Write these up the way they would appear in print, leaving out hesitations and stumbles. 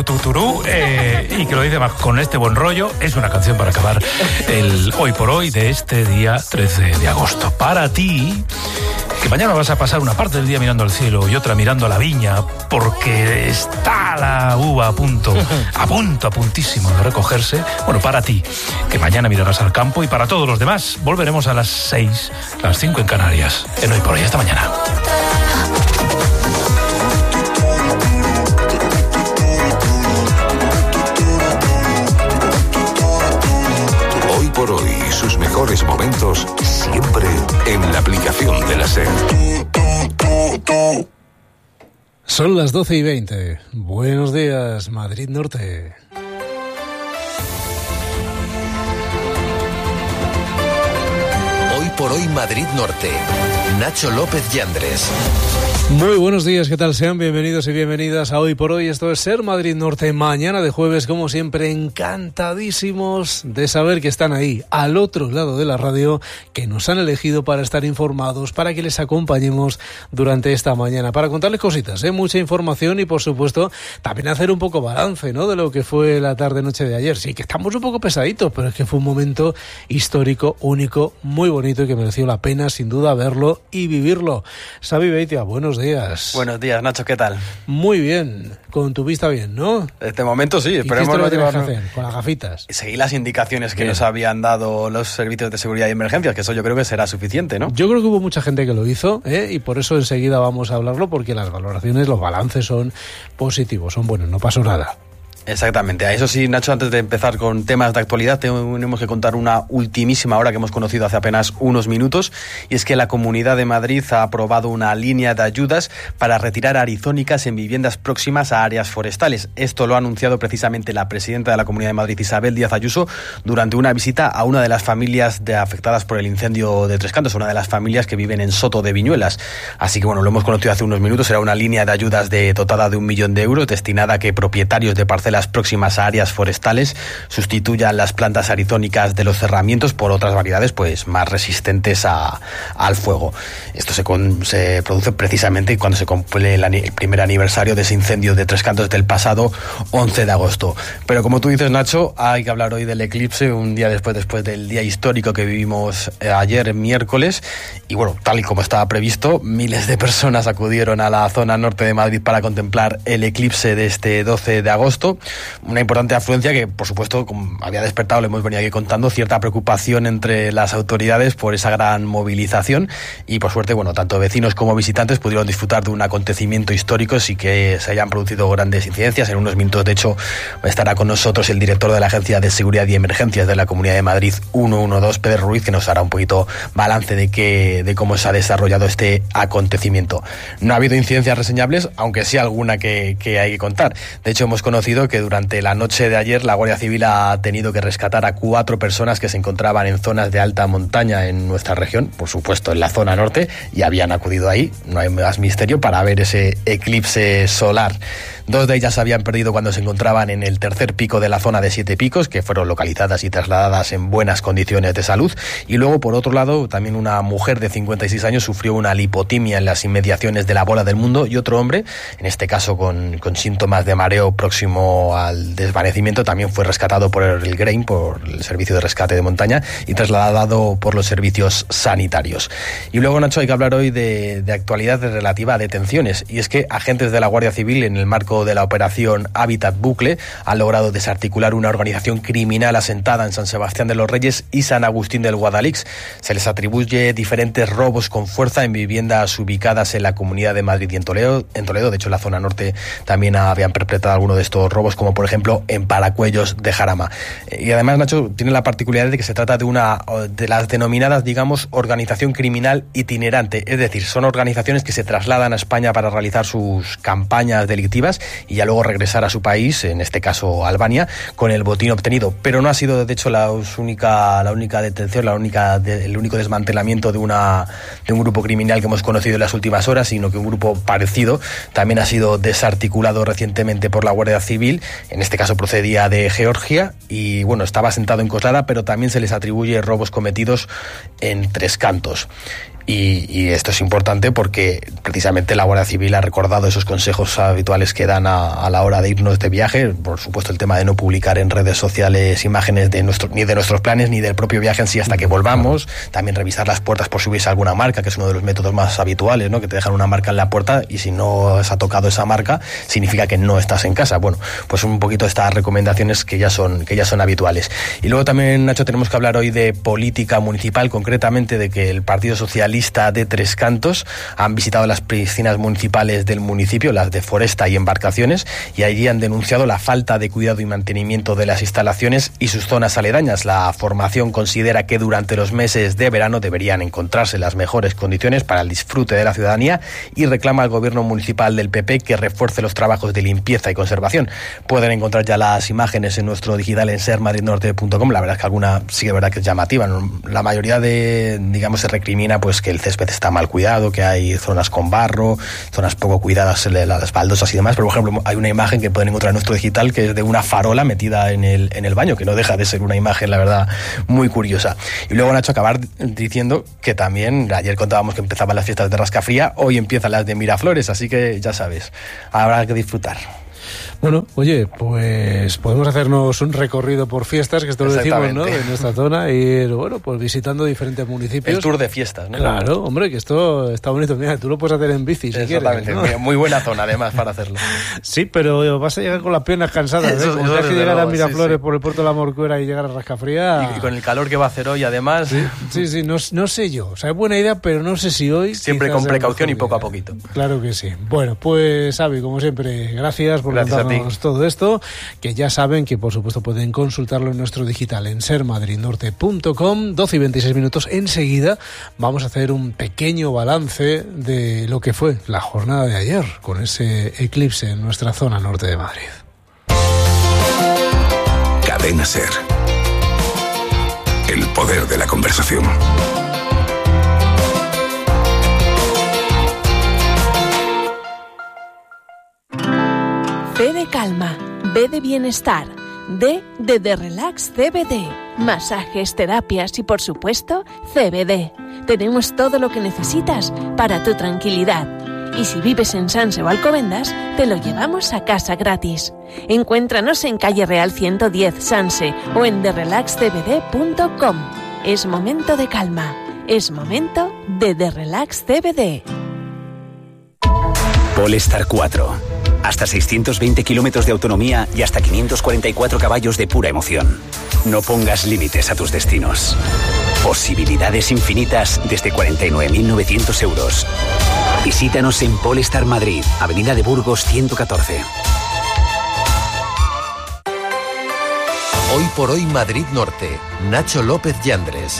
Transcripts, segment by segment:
y que lo dice más con este buen rollo. Es una canción para acabar el hoy por hoy de este día 13 de agosto. Para ti, que mañana vas a pasar una parte del día mirando al cielo y otra mirando a la viña, porque está la uva a puntísimo de recogerse. Bueno, para ti, que mañana mirarás al campo, y para todos los demás, volveremos a las 6, las 5 en Canarias, en Hoy por Hoy. Hasta mañana. Hoy por Hoy, sus mejores momentos siempre en la aplicación de la SER. Son las 12:20. Buenos días, Madrid Norte. Hoy por Hoy, Madrid Norte. Nacho López Yandres. Muy buenos días, ¿qué tal? Sean bienvenidos y bienvenidas a Hoy por Hoy. Esto es Ser Madrid Norte, mañana de jueves, como siempre, encantadísimos de saber que están ahí, al otro lado de la radio, que nos han elegido para estar informados, para que les acompañemos durante esta mañana, para contarles cositas, mucha información y, por supuesto, también hacer un poco balance, ¿no?, de lo que fue la tarde-noche de ayer. Sí, que estamos un poco pesaditos, pero es que fue un momento histórico, único, muy bonito y que mereció la pena, sin duda, verlo y vivirlo. Xavi Beitia, buenos días. Buenos días, Nacho, ¿qué tal? Muy bien, con tu vista bien, ¿no? De momento sí, esperemos no tienes que hacer con las gafitas. Seguir las indicaciones que nos habían dado los servicios de seguridad y emergencias, que eso yo creo que será suficiente, ¿no? Yo creo que hubo mucha gente que lo hizo, y por eso enseguida vamos a hablarlo, porque las valoraciones, los balances son positivos, son buenos, no pasó nada. Exactamente. A eso sí, Nacho, antes de empezar con temas de actualidad, tenemos que contar una ultimísima hora que hemos conocido hace apenas unos minutos, y es que la Comunidad de Madrid ha aprobado una línea de ayudas para retirar arizónicas en viviendas próximas a áreas forestales. Esto lo ha anunciado precisamente la presidenta de la Comunidad de Madrid, Isabel Díaz Ayuso, durante una visita a una de las familias afectadas por el incendio de Tres Cantos, una de las familias que viven en Soto de Viñuelas. Así que, bueno, lo hemos conocido hace unos minutos. Será una línea de ayudas dotada de 1 millón de euros, destinada a que propietarios de parcelas próximas a áreas forestales sustituyan las plantas arizónicas de los cerramientos por otras variedades pues más resistentes al fuego. Esto se produce precisamente cuando se cumple el primer aniversario de ese incendio de Tres Cantos del pasado 11 de agosto. Pero como tú dices, Nacho, hay que hablar hoy del eclipse, un día después del día histórico que vivimos ayer miércoles, y bueno, tal y como estaba previsto, miles de personas acudieron a la zona norte de Madrid para contemplar el eclipse de este 12 de agosto. Una importante afluencia que, por supuesto, como había despertado, le hemos venido aquí contando, cierta preocupación entre las autoridades por esa gran movilización, y por suerte, bueno, tanto vecinos como visitantes pudieron disfrutar de un acontecimiento histórico sin que se hayan producido grandes incidencias. En unos minutos, de hecho, estará con nosotros el director de la Agencia de Seguridad y Emergencias de la Comunidad de Madrid 112, Pedro Ruiz, que nos hará un poquito balance de cómo se ha desarrollado este acontecimiento. No ha habido incidencias reseñables, aunque sí alguna que hay que contar. De hecho, hemos conocido que durante la noche de ayer la Guardia Civil ha tenido que rescatar a 4 personas que se encontraban en zonas de alta montaña en nuestra región, por supuesto en la zona norte, y habían acudido ahí, no hay más misterio, para ver ese eclipse solar. 2 de ellas se habían perdido cuando se encontraban en el tercer pico de la zona de 7 picos, que fueron localizadas y trasladadas en buenas condiciones de salud. Y luego, por otro lado, también una mujer de 56 años sufrió una lipotimia en las inmediaciones de la Bola del Mundo, y otro hombre, en este caso con síntomas de mareo próximo al desvanecimiento, también fue rescatado por el GRAIN, por el Servicio de Rescate de Montaña, y trasladado por los servicios sanitarios. Y luego, Nacho, hay que hablar hoy de actualidad relativa a detenciones, y es que agentes de la Guardia Civil, en el marco de la operación Hábitat Bucle, han logrado desarticular una organización criminal asentada en San Sebastián de los Reyes y San Agustín del Guadalix. Se les atribuye diferentes robos con fuerza en viviendas ubicadas en la Comunidad de Madrid y en Toledo. De hecho, en la zona norte también habían perpetrado algunos de estos robos, como por ejemplo en Paracuellos de Jarama. Y además, Nacho, tiene la particularidad de que se trata de una de las denominadas, digamos, organización criminal itinerante. Es decir, son organizaciones que se trasladan a España para realizar sus campañas delictivas y ya luego regresar a su país, en este caso Albania, con el botín obtenido. Pero no ha sido, de hecho, la única detención, el único desmantelamiento de un grupo criminal que hemos conocido en las últimas horas, sino que un grupo parecido también ha sido desarticulado recientemente por la Guardia Civil. En este caso procedía de Georgia y, bueno, estaba asentado en Coslada, pero también se les atribuye robos cometidos en Tres Cantos. Y esto es importante porque precisamente la Guardia Civil ha recordado esos consejos habituales que dan a la hora de irnos de viaje. Por supuesto, el tema de no publicar en redes sociales imágenes ni de nuestros planes ni del propio viaje en sí hasta que volvamos. También revisar las puertas por si hubiese alguna marca, que es uno de los métodos más habituales, ¿no? Que te dejan una marca en la puerta y si no has tocado esa marca significa que no estás en casa. Bueno, pues un poquito estas recomendaciones que ya son habituales. Y luego también, Nacho, tenemos que hablar hoy de política municipal, concretamente de que el Partido Socialista de Tres Cantos han visitado las piscinas municipales del municipio, las de Foresta y Embarcaciones, y allí han denunciado la falta de cuidado y mantenimiento de las instalaciones y sus zonas aledañas. La formación considera que durante los meses de verano deberían encontrarse las mejores condiciones para el disfrute de la ciudadanía y reclama al gobierno municipal del PP que refuerce los trabajos de limpieza y conservación. Pueden encontrar ya las imágenes en nuestro digital en sermadridnorte.com. La verdad es que alguna sí que es verdad que es llamativa. La mayoría se recrimina pues que el césped está mal cuidado, que hay zonas con barro, zonas poco cuidadas, las baldosas y demás. Pero, por ejemplo, hay una imagen que pueden encontrar en nuestro digital que es de una farola metida en el baño, que no deja de ser una imagen, la verdad, muy curiosa. Y luego, Nacho, acabar diciendo que también, ayer contábamos que empezaban las fiestas de Rascafría, hoy empiezan las de Miraflores, así que ya sabes, habrá que disfrutar. Bueno, oye, pues podemos hacernos un recorrido por fiestas, que esto lo decimos, ¿no?, en nuestra zona, y bueno, pues visitando diferentes municipios. El tour de fiestas, ¿no? Claro, hombre, que esto está bonito. Mira, tú lo puedes hacer en bici si quieres, ¿no? Muy buena zona, además, para hacerlo. Sí, pero vas a llegar con las piernas cansadas, ¿eh? Como tienes que llegar a Miraflores por el puerto de la Morcuera y llegar a Rascafría. Y con el calor que va a hacer hoy, además. Sí, no sé yo. O sea, es buena idea, pero no sé si hoy... Siempre con precaución y poco a poquito. Claro que sí. Bueno, pues, Xavi, como siempre, gracias por contarnos todo esto, que ya saben que por supuesto pueden consultarlo en nuestro digital en sermadridnorte.com. 12 y 26 minutos. Enseguida vamos a hacer un pequeño balance de lo que fue la jornada de ayer con ese eclipse en nuestra zona norte de Madrid. Cadena Ser. El poder de la conversación. B de calma, B de bienestar, D de Relax CBD, masajes, terapias y por supuesto CBD. Tenemos todo lo que necesitas para tu tranquilidad. Y si vives en Sanse o Alcobendas, te lo llevamos a casa gratis. Encuéntranos en Calle Real 110 Sanse o en therelaxcbd.com. Es momento de calma, es momento de Relax CBD. Polestar 4. Hasta 620 kilómetros de autonomía y hasta 544 caballos de pura emoción. No pongas límites a tus destinos. Posibilidades infinitas desde 49.900 euros. Visítanos en Polestar Madrid, Avenida de Burgos 114. Hoy por hoy Madrid Norte. Nacho López Yandres.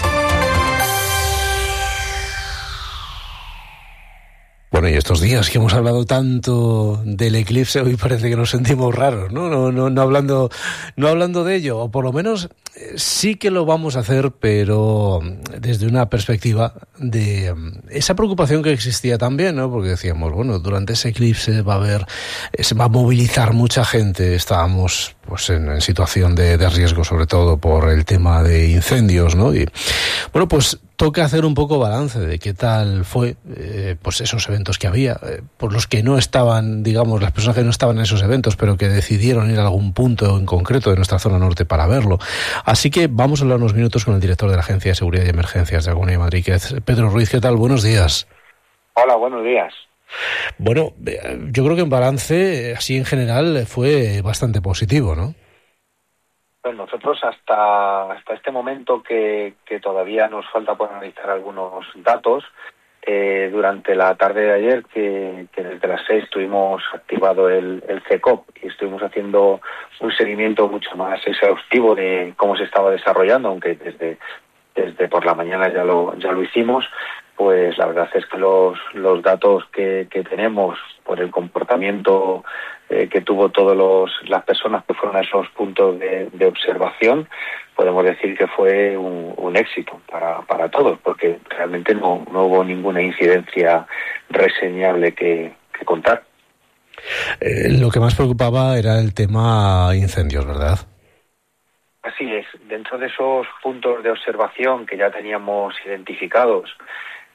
Bueno, y estos días que hemos hablado tanto del eclipse, hoy parece que nos sentimos raros, ¿no? No hablando de ello, o por lo menos sí que lo vamos a hacer, pero desde una perspectiva de esa preocupación que existía también, ¿no? Porque decíamos, bueno, durante ese eclipse se va a movilizar mucha gente. Estábamos pues en situación de riesgo, sobre todo por el tema de incendios, ¿no? Y bueno, pues toca hacer un poco balance de qué tal fue pues esos eventos que había, por los que no estaban, digamos, las personas que no estaban en esos eventos, pero que decidieron ir a algún punto en concreto de nuestra zona norte para verlo. Así que vamos a hablar unos minutos con el director de la Agencia de Seguridad y Emergencias de la Comunidad de Madrid, que es Pedro Ruiz. ¿Qué tal? Buenos días. Hola, buenos días. Bueno, yo creo que en balance, así en general, fue bastante positivo, ¿no? Pues nosotros hasta este momento que todavía nos falta por analizar algunos datos, durante la tarde de ayer, que desde las 6 tuvimos activado el CECOP y estuvimos haciendo un seguimiento mucho más exhaustivo de cómo se estaba desarrollando, aunque desde por la mañana ya lo hicimos. Pues la verdad es que los datos que tenemos por el comportamiento que tuvo las personas que fueron a esos puntos de observación, podemos decir que fue un éxito para todos, porque realmente no hubo ninguna incidencia reseñable que contar. Lo que más preocupaba era el tema incendios, ¿verdad? Así es. Dentro de esos puntos de observación que ya teníamos identificados,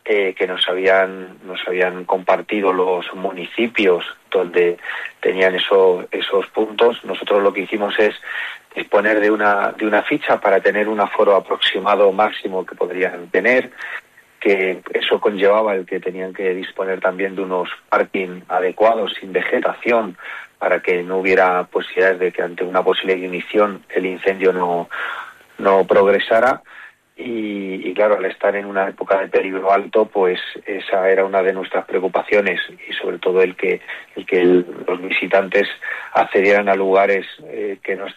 que nos habían compartido los municipios donde tenían esos puntos. Nosotros lo que hicimos es disponer de una ficha para tener un aforo aproximado máximo que podrían tener, que eso conllevaba el que tenían que disponer también de unos parking adecuados, sin vegetación, para que no hubiera posibilidades de que ante una posible ignición el incendio no progresara. Y claro, al estar en una época de peligro alto, pues esa era una de nuestras preocupaciones, y sobre todo el que los visitantes accedieran a lugares que no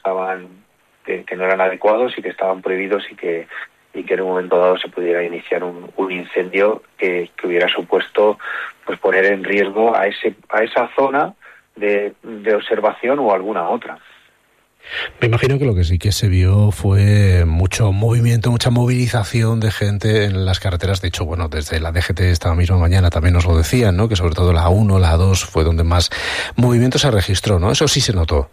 eran adecuados y que estaban prohibidos, y que en un momento dado se pudiera iniciar un incendio que hubiera supuesto pues poner en riesgo a esa zona de observación o alguna otra. Me imagino que lo que sí que se vio fue mucho movimiento, mucha movilización de gente en las carreteras. De hecho, bueno, desde la DGT esta misma mañana también nos lo decían, ¿no? Que sobre todo la 1, la 2 fue donde más movimiento se registró, ¿no? Eso sí se notó.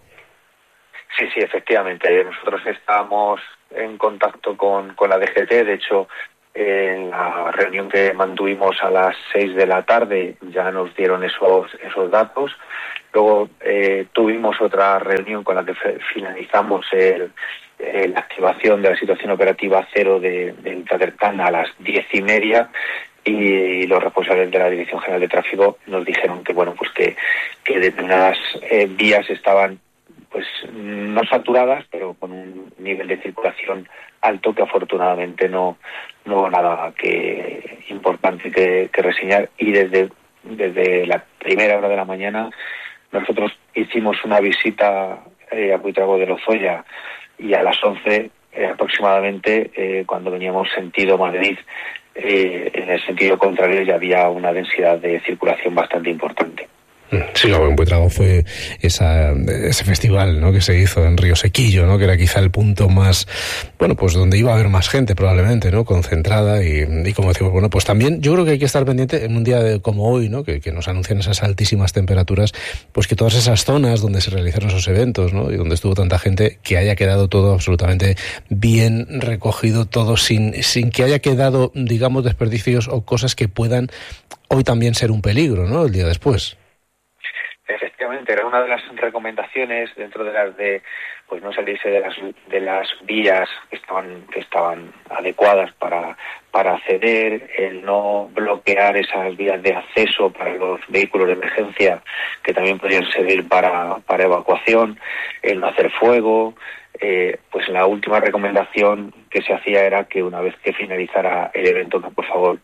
Sí, efectivamente. Nosotros estábamos en contacto con la DGT. De hecho, en la reunión que mantuvimos a las 6 de la tarde ya nos dieron esos datos. Luego tuvimos otra reunión con la que finalizamos la activación de la situación operativa cero del Tatercan a las 10:30, y los responsables de la Dirección General de Tráfico nos dijeron que bueno, pues que determinadas vías estaban pues no saturadas, pero con un nivel de circulación alto, que afortunadamente no hubo nada importante que reseñar. Y desde la primera hora de la mañana nosotros hicimos una visita a Buitrago de Lozoya, y a las 11 aproximadamente, cuando veníamos sentido Madrid, en el sentido contrario ya había una densidad de circulación bastante importante. Sí, lo que en Buitrago fue ese festival, ¿no?, que se hizo en Río Sequillo, ¿no?, que era quizá el punto más, bueno, pues donde iba a haber más gente probablemente, ¿no?, concentrada, y como decimos, bueno, pues también yo creo que hay que estar pendiente en un día como hoy, ¿no?, que nos anuncian esas altísimas temperaturas, pues que todas esas zonas donde se realizaron esos eventos, ¿no?, y donde estuvo tanta gente, que haya quedado todo absolutamente bien recogido, todo sin que haya quedado, digamos, desperdicios o cosas que puedan hoy también ser un peligro, ¿no?, el día después. Efectivamente, era una de las recomendaciones dentro de las de pues no salirse de las vías que estaban adecuadas para acceder, el no bloquear esas vías de acceso para los vehículos de emergencia que también podrían servir para evacuación, el no hacer fuego. Pues la última recomendación que se hacía era que una vez que finalizara el evento, que por favor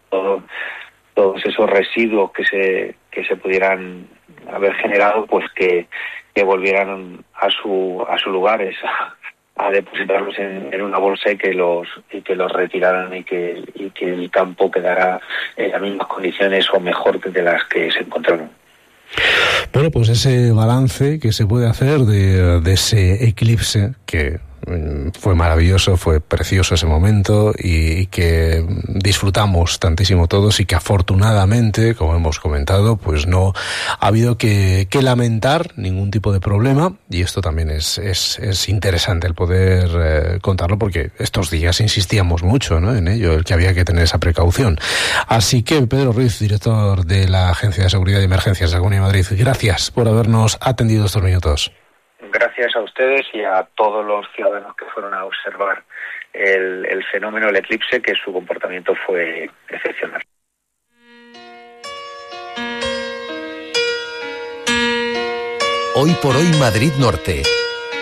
todos esos residuos que se pudieran haber generado, pues que volvieran a su lugares, a depositarlos en una bolsa, y que los retiraran, y que el campo quedara en las mismas condiciones o mejor que de las que se encontraron. Bueno, pues ese balance que se puede hacer de ese eclipse, que fue maravilloso, fue precioso ese momento, y que disfrutamos tantísimo todos, y que afortunadamente, como hemos comentado, pues no ha habido que lamentar ningún tipo de problema, y esto también es interesante el poder contarlo, porque estos días insistíamos mucho, ¿no?, en ello, el que había que tener esa precaución. Así que Pedro Ruiz, director de la Agencia de Seguridad y Emergencias de la Comunidad de Madrid, gracias por habernos atendido estos minutos. Gracias a ustedes y a todos los ciudadanos que fueron a observar el fenómeno, el eclipse, que su comportamiento fue excepcional. Hoy por hoy Madrid Norte.